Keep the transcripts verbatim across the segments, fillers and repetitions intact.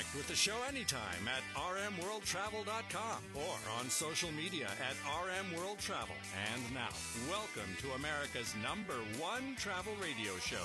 with the show anytime at r m world travel dot com or on social media at R M World Travel. And now, welcome to America's number one travel radio show.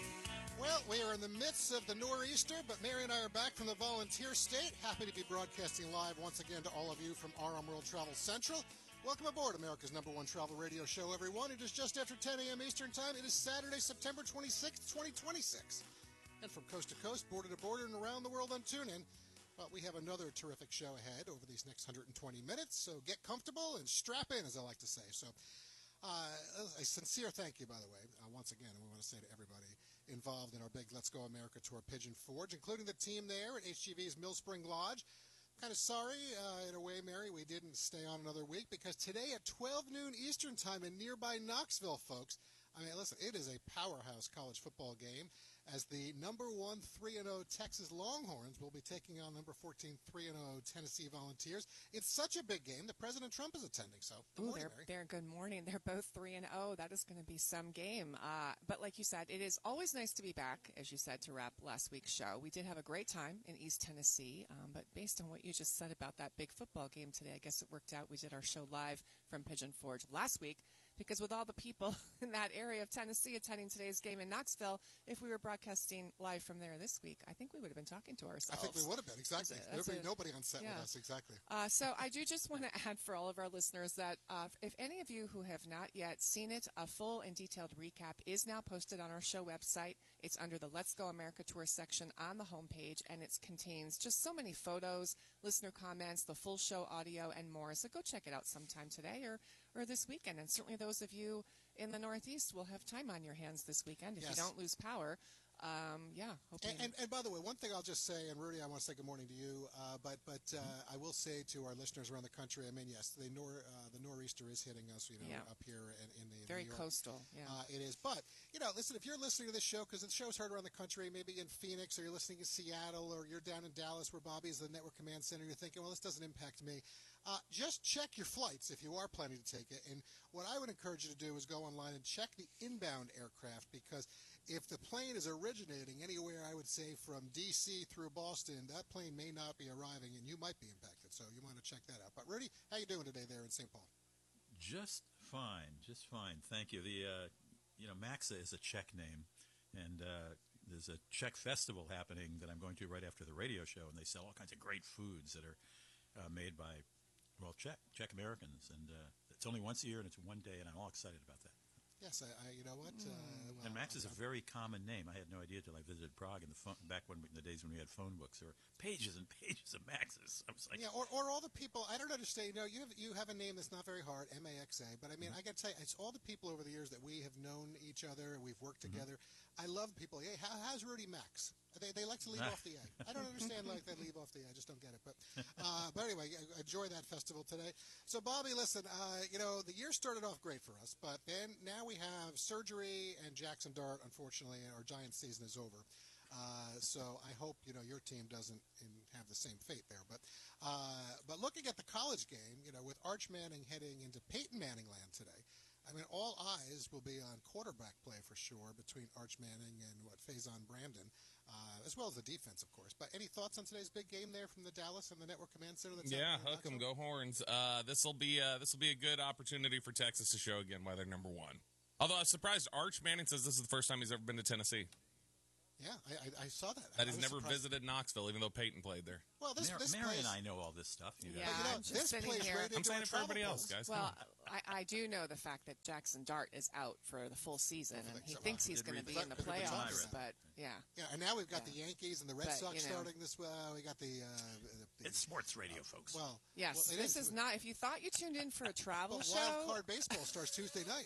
Well, we are in the midst of the nor'easter, but Mary and I are back from the volunteer state. Happy to be broadcasting live once again to all of you from R M World Travel Central. Welcome aboard America's number one travel radio show, everyone. It is just after ten a.m. Eastern Time. It is Saturday, September twenty-sixth, twenty twenty-six. And from coast to coast, border to border, and around the world on TuneIn, well, we have another terrific show ahead over these next one hundred twenty minutes. So get comfortable and strap in, as I like to say. So uh, a sincere thank you, by the way, uh, once again, and we want to say to everybody involved in our big Let's Go America Tour Pigeon Forge, including the team there at H G V's Mill Spring Lodge. Kind of sorry, uh, in a way, Mary, we didn't stay on another week because today at twelve noon Eastern Time in nearby Knoxville, folks, I mean, listen, it is a powerhouse college football game as the number one three and oh Texas Longhorns will be taking on number fourteen three and oh Tennessee Volunteers. It's such a big game that President Trump is attending. So, good Ooh, morning, they're, Mary. they're good morning. They're both three and oh. That is going to be some game. Uh, but like you said, it is always nice to be back, as you said, to wrap last week's show. We did have a great time in East Tennessee, um, but based on what you just said about that big football game today, I guess it worked out. We did our show live from Pigeon Forge last week because with all the people in that area of Tennessee attending today's game in Knoxville, if we were broadcasting live from there this week, I think we would have been talking to ourselves. I think we would have been, exactly. That's a, that's nobody, a, nobody on set yeah. with us, exactly. Uh, so I do just want to add for all of our listeners that uh, if any of you who have not yet seen it, a full and detailed recap is now posted on our show website. It's under the Let's Go America Tour section on the homepage, and it contains just so many photos, listener comments, the full show audio, and more. So go check it out sometime today or, or this weekend. And certainly those of you in the Northeast will have time on your hands this weekend if yes. you don't lose power. Um, yeah. And, and, and by the way, one thing I'll just say, and Rudy, I want to say good morning to you, uh, but but uh, I will say to our listeners around the country, I mean, yes, the nor uh, the nor'easter is hitting us, you know, yeah. up here in, in the very New York. coastal. Yeah, uh, it is. But you know, listen, if you're listening to this show because the show's heard around the country, maybe in Phoenix, or you're listening in Seattle, or you're down in Dallas where Bobby is the network command center, you're thinking, well, this doesn't impact me. Uh, just check your flights if you are planning to take it. And what I would encourage you to do is go online and check the inbound aircraft, because if the plane is originating anywhere, I would say from D C through Boston, that plane may not be arriving, and you might be impacted. So you want to check that out. But Rudy, how you doing today there in Saint Paul? Just fine, just fine. Thank you. The uh, you know, Maxa is a Czech name, and uh, there's a Czech festival happening that I'm going to right after the radio show, and they sell all kinds of great foods that are uh, made by, well, Czech Czech Americans, and uh, it's only once a year, and it's one day, and I'm all excited about that. Yes, I, I you know what? Uh, well, and Max is a I'm, very common name. I had no idea until I visited Prague in the phone, back when in the days when we had phone books. There were pages and pages of Maxes. I was like, yeah, or, or all the people. I don't understand. You know, you have you have a name that's not very hard, M A X A. But I mean, mm-hmm. I got to tell you, it's all the people over the years that we have known each other. We've worked together. Mm-hmm. I love people. Hey, how, how's Rudy Max? They, they like to leave off the A. I don't understand like they leave off the A. I just don't get it. But uh, but anyway, enjoy that festival today. So, Bobby, listen, uh, you know, the year started off great for us, but then now we have surgery and Jackson Dart, unfortunately, our Giants season is over. Uh, so I hope, you know, your team doesn't in, have the same fate there. But uh, but looking at the college game, you know, with Arch Manning heading into Peyton Manning land today, I mean, all eyes will be on quarterback play for sure between Arch Manning and what Faison Brandon, uh, as well as the defense, of course. But any thoughts on today's big game there from the Dallas and the Network Command Center? That's yeah, hook 'em, go Horns. Uh, this will be uh, this will be a good opportunity for Texas to show again why they're number one. Although I was surprised, Arch Manning says this is the first time he's ever been to Tennessee. Yeah, I, I, I saw that. That he's never surprised. visited Knoxville, even though Peyton played there. Well, this, Mary, this Mary place, and I know all this stuff. You Yeah, guys. But, you know, I'm just this sitting plays here. right I'm into saying our it for everybody travel else, plans. guys. Well, I, I do know the fact that Jackson Dart is out for the full season, and he so. thinks I he's did going to read be that. in the Could have been playoffs, talking but yeah. Yeah, and now we've got Yeah. the Yankees and the Red But, Sox you know. starting this. Uh, we got the, uh, the It's sports radio, folks. well, Yes, well, it this is not, if you thought you tuned in for a travel But show, Wild Card Baseball starts Tuesday night.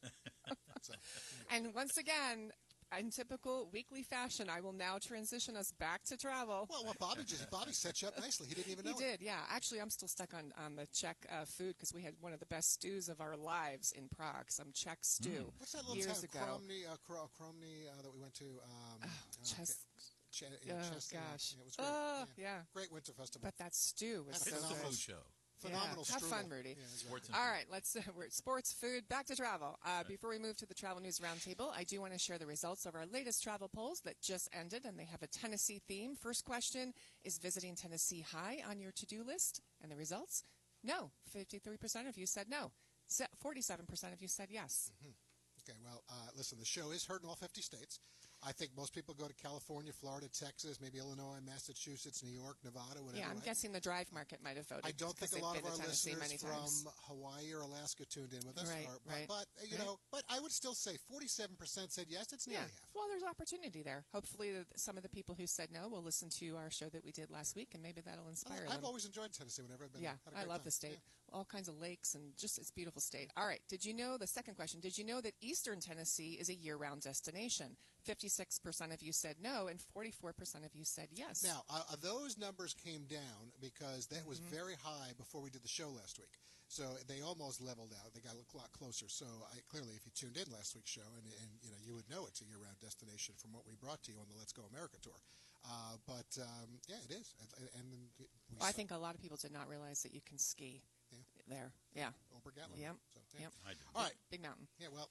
So, and once again, in typical weekly fashion, I will now transition us back to travel. well, well, Bobby just Bobby set you up nicely. He didn't even know He did, yeah. Actually, I'm still stuck on, on the Czech uh, food because we had one of the best stews of our lives in Prague, some Czech stew it. What's that little years town, ago. Kromny, uh, Kro- Kromny, uh, that we went to? Um, uh, Ches- Ch- in oh, Chester. gosh. Yeah, it was great. Oh, yeah. yeah. Great winter festival. But that stew was That's so It's a good. food show. phenomenal Yeah. Have strudel. fun, Rudy. Yeah, exactly. Sports and All food. right, let's uh, we're at sports, food, back to travel. Uh, Before we move to the Travel News Roundtable, I do want to share the results of our latest travel polls that just ended, and they have a Tennessee theme. First question, is visiting Tennessee high on your to-do list? And the results? No. fifty-three percent of you said no. Se- forty-seven percent of you said yes. Okay, well, uh, listen, the show is heard in all fifty states. I think most people go to California, Florida, Texas, maybe Illinois, Massachusetts, New York, Nevada, whatever. Yeah, I'm right? guessing the drive market might have voted. I don't think because a lot they've of our been to Tennessee listeners many from times. Hawaii or Alaska tuned in with us. Right, Or- right. But, you Right. know, but I would still say forty-seven percent said yes. It's nearly Yeah. half. Well, there's opportunity there. Hopefully, the, some of the people who said no will listen to our show that we did last week, and maybe that'll inspire I've them. always enjoyed Tennessee whenever I've been Yeah, there. Had a I great love time. the state. Yeah. All kinds of lakes and just it's a beautiful state. All right. Did you know the second question? Did you know that Eastern Tennessee is a year-round destination? fifty-six percent of you said no, and forty-four percent of you said yes. Now, uh, those numbers came down because that was Mm-hmm. very high before we did the show last week. So they almost leveled out. They got a lot closer. So I, clearly, if you tuned in last week's show, and, and you know, you would know it's a year-round destination from what we brought to you on the Let's Go America tour. Uh, but um, yeah, it is. And, and we Well, I saw think a lot of people did not realize that you can ski Yeah. there. Yeah. Obergatland. Yep. So, yeah. Yep. I do. All right. Big mountain. Yeah. Well,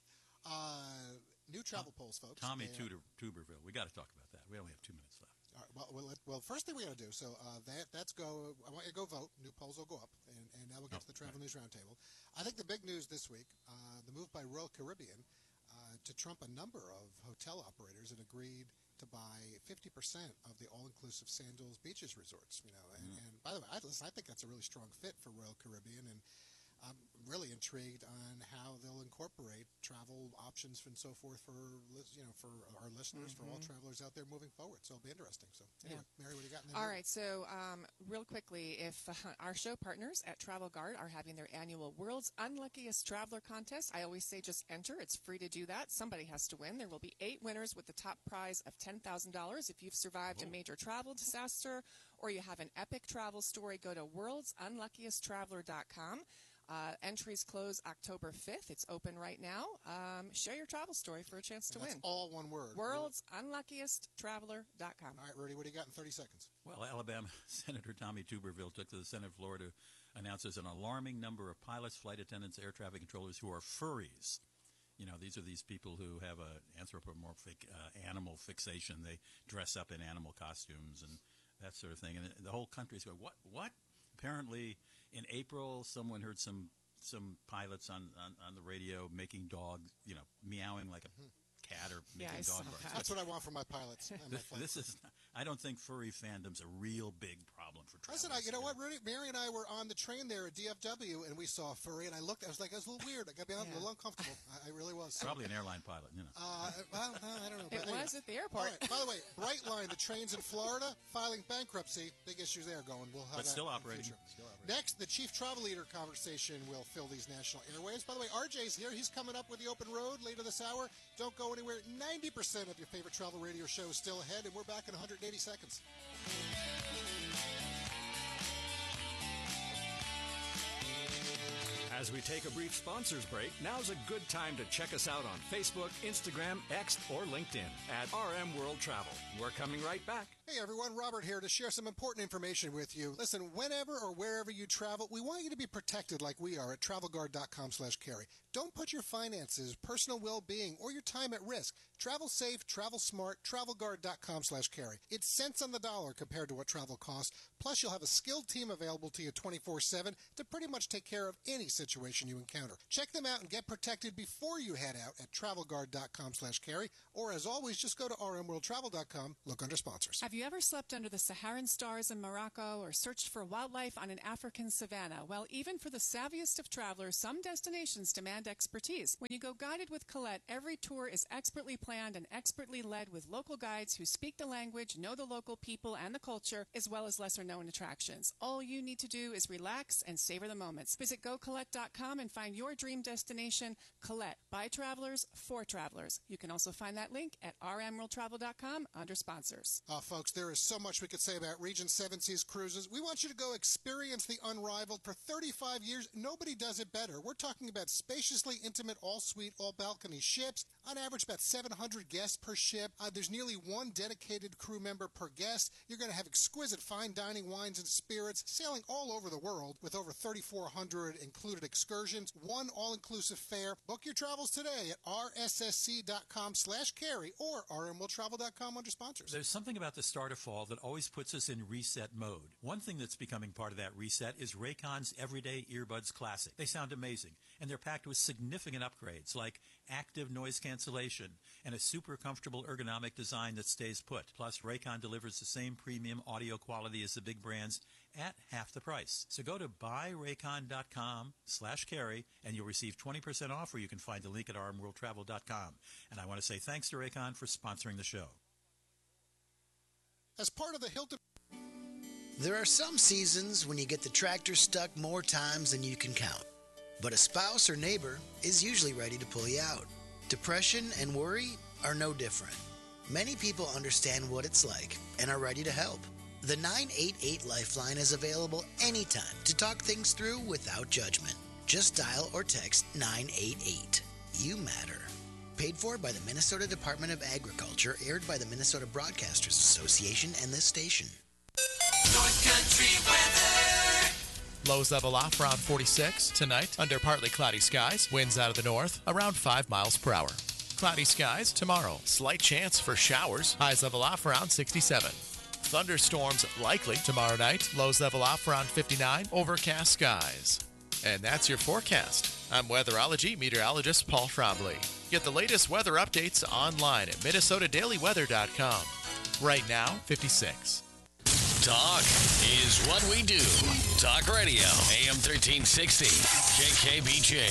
uh, new travel polls, folks. Tommy And- Tudor, Tuberville. We got to talk about that. We only have two minutes left. All right, well, well, let- well, first thing we got to do, so uh, that that's go. I want you to go vote. New polls will go up, and, and now we'll get Oh, to the Travel News Roundtable. I think the big news this week, uh, the move by Royal Caribbean uh, to trump a number of hotel operators and agreed to buy fifty percent of the all-inclusive Sandals Beaches resorts. You know, and, Mm. and by the way, I, listen, I think that's a really strong fit for Royal Caribbean, and I'm really intrigued on how they'll incorporate travel options and so forth for lis- you know for our listeners, for all travelers out there moving forward. So it'll be interesting. So anyway, Mary, what do you got? In the All news? right, so um, real quickly, if uh, our show partners at Travel Guard are having their annual World's Unluckiest Traveler contest, I always say just enter. It's free to do that. Somebody has to win. There will be eight winners with the top prize of ten thousand dollars. If you've survived a major travel disaster or you have an epic travel story, go to worlds unluckiest traveler dot com. Uh, entries close October fifth. It's open right now. Um, share your travel story for a chance to That's win. all one word. worlds unluckiest traveler dot com. All right, Rudy, what do you got in thirty seconds? Well, Alabama Senator Tommy Tuberville took to the Senate floor to announce there's an alarming number of pilots, flight attendants, air traffic controllers who are furries. You know, these are these people who have a anthropomorphic uh, animal fixation. They dress up in animal costumes and that sort of thing. And the whole country's going, what? What? Apparently, in April, someone heard some some pilots on, on, on the radio making dogs, you know, meowing like a cat or Yeah, making I saw dog barks. that. That's what I want for my pilots. and my This, flight this is, I don't think furry fandom's a real big problem for travelers. Listen, I, you know what, Rudy? Mary and I were on the train there at D F W, and we saw a furry, and I looked. I was like, I was a little weird. I got to be honest, a Yeah. little uncomfortable. I, I really was. Probably an airline pilot, you know. Uh, well, I don't know. It but anyway. was at the All airport. right. By the way, Brightline, the trains in Florida filing bankruptcy. Big issues there going. We'll have But that still in the operating. future. Still operating. Next, the chief travel leader conversation will fill these national airwaves. By the way, R J's here. He's coming up with the open road later this hour. Don't go anywhere. ninety percent of your favorite travel radio show is still ahead, and we're back in one hundred eighty seconds. As we take a brief sponsors break, now's a good time to check us out on Facebook, Instagram, X, or LinkedIn at R M World Travel. We're coming right back. Hey everyone, Robert here to share some important information with you. Listen, whenever or wherever you travel, we want you to be protected like we are at travel guard dot com slash carry. Don't put your finances, personal well-being, or your time at risk. Travel safe, travel smart, travel guard dot com slash carry. It's cents on the dollar compared to what travel costs. Plus, you'll have a skilled team available to you twenty-four seven to pretty much take care of any situation you encounter. Check them out and get protected before you head out at travel guard dot com slash carry. Or as always, just go to r m world travel dot com, look under sponsors. Have you ever slept under the Saharan stars in Morocco or searched for wildlife on an African savanna? Well, even for the savviest of travelers, some destinations demand expertise. When you go guided with Colette, every tour is expertly planned and expertly led with local guides who speak the language, know the local people and the culture, as well as lesser-known attractions. All you need to do is relax and savor the moments. Visit go colette dot com and find your dream destination. Colette, by travelers, for travelers. You can also find that link at r m world travel dot com under sponsors. Uh, folks, there is so much we could say about Regent Seven Seas Cruises. We want you to go experience the unrivaled. For thirty-five years, nobody does it better. We're talking about spaciously intimate, all-suite, all-balcony ships, On average, about seven hundred guests per ship. Uh, there's nearly one dedicated crew member per guest. You're going to have exquisite fine dining wines and spirits, sailing all over the world with over thirty-four hundred included excursions, one all-inclusive fare. Book your travels today at r s s c dot com slash carry or r m world travel dot com under sponsors. There's something about the start of fall that always puts us in reset mode. One thing that's becoming part of that reset is Raycon's Everyday Earbuds Classic. They sound amazing, and they're packed with significant upgrades like active noise cancellation and a super comfortable ergonomic design that stays put. Plus, Raycon delivers the same premium audio quality as the big brands at half the price. So go to buy raycon dot com slash carry and you'll receive twenty percent off, or you can find the link at r m world travel dot com. And I want to say thanks to Raycon for sponsoring the show. As part of the Hilton... There are some seasons when you get the tractor stuck more times than you can count. But a spouse or neighbor is usually ready to pull you out. Depression and worry are no different. Many people understand what it's like and are ready to help. The nine eight eight Lifeline is available anytime to talk things through without judgment. Just dial or text nine eight eight. You matter. Paid for by the Minnesota Department of Agriculture, aired by the Minnesota Broadcasters Association and this station. North Country weather. Lows level off around forty-six. Tonight, under partly cloudy skies. Winds out of the north, around five miles per hour. Cloudy skies tomorrow. Slight chance for showers. Highs level off around sixty-seven. Thunderstorms likely tomorrow night. Lows level off around fifty-nine. Overcast skies. And that's your forecast. I'm weatherology meteorologist Paul Trombley. Get the latest weather updates online at minnesota daily weather dot com. Right now, fifty-six. Talk is what we do. Talk Radio, A M thirteen sixty, K K B J.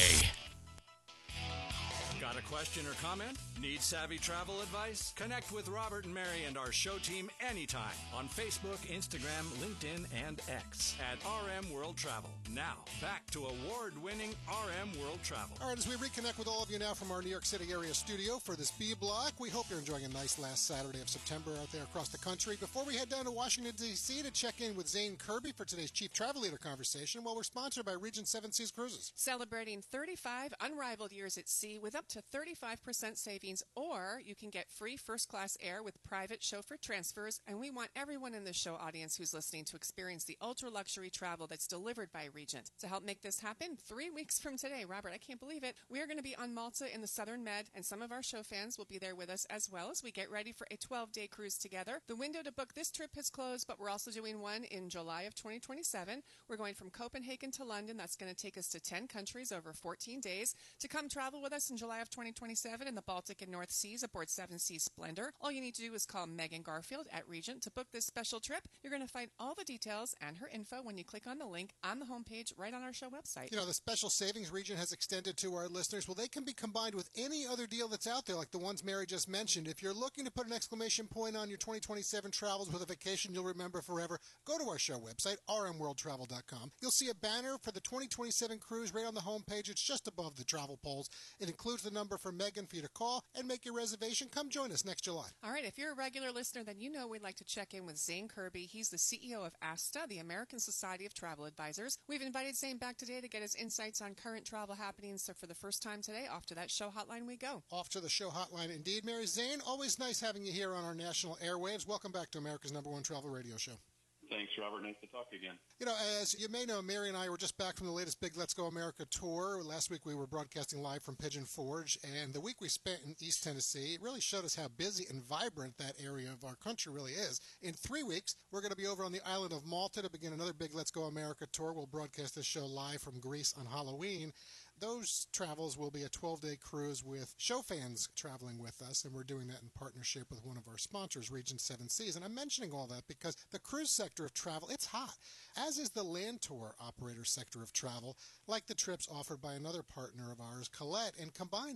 Got a question or comment? Need savvy travel advice? Connect with Robert and Mary and our show team anytime on Facebook, Instagram, LinkedIn, and X at R M World Travel. Now, back to award-winning R M World Travel. All right, as we reconnect with all of you now from our New York City area studio for this B Block, we hope you're enjoying a nice last Saturday of September out there across the country. Before we head down to Washington, D C to check in with Zane Kirby for today's Chief Travel Leader conversation, well, we're sponsored by Regent Seven Seas Cruises. Celebrating thirty-five unrivaled years at sea with up to thirty-five percent savings, or you can get free first-class air with private chauffeur transfers, and we want everyone in the show audience who's listening to experience the ultra-luxury travel that's delivered by Regent. To help make this happen, three weeks from today, Robert, I can't believe it, we are going to be on Malta in the Southern Med, and some of our show fans will be there with us as well as we get ready for a twelve-day cruise together. The window to book this trip has closed, but we're also doing one in July of twenty twenty-seven. We're going from Copenhagen to London. That's going to take us to ten countries over fourteen days. To come travel with us in July of twenty twenty-seven in the Baltic and North Seas aboard Seven Seas Splendor, all you need to do is call Megan Garfield at Regent to book this special trip. You're going to find all the details and her info when you click on the link on the homepage right on our show website. You know, the special savings Regent has extended to our listeners, well, they can be combined with any other deal that's out there, like the ones Mary just mentioned. If you're looking to put an exclamation point on your twenty twenty-seven travels with a vacation you'll remember forever, go to our show website, r m world travel dot com. You'll see a banner for the twenty twenty-seven cruise right on the homepage. It's just above the travel polls. It includes the number for Megan for you to call and make your reservation. Come join us next July. All right, if you're a regular listener, then you know we'd like to check in with Zane Kirby. He's the C E O of ASTA, the American Society of Travel Advisors. We've invited Zane back today to get his insights on current travel happenings. So for the first time today, off to that show hotline we go. Off to the show hotline indeed. Mary Zane, always nice having you here on our national airwaves. Welcome back to America's number one travel radio show. Thanks, Robert. Nice to talk again. You know, as you may know, Mary and I were just back from the latest Big Let's Go America tour. Last week we were broadcasting live from Pigeon Forge, and the week we spent in East Tennessee, it really showed us how busy and vibrant that area of our country really is. In three weeks, we're going to be over on the island of Malta to begin another Big Let's Go America tour. We'll broadcast this show live from Greece on Halloween. Those travels will be a twelve-day cruise with show fans traveling with us, and we're doing that in partnership with one of our sponsors, Regent Seven Seas. And I'm mentioning all that because the cruise sector of travel, it's hot, as is the land tour operator sector of travel, like the trips offered by another partner of ours, Colette. And combined,